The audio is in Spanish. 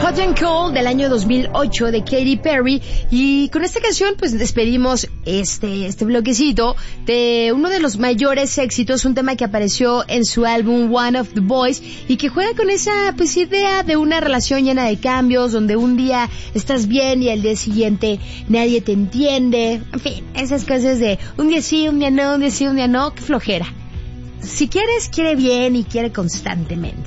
Hot and Cold del año 2008 de Katy Perry, y con esta canción pues despedimos este bloquecito de uno de los mayores éxitos, un tema que apareció en su álbum One of the Boys y que juega con esa pues idea de una relación llena de cambios, donde un día estás bien y al día siguiente nadie te entiende, en fin, esas cosas de un día sí, un día no, un día sí, un día no, qué flojera. Si quieres, quiere bien y quiere constantemente.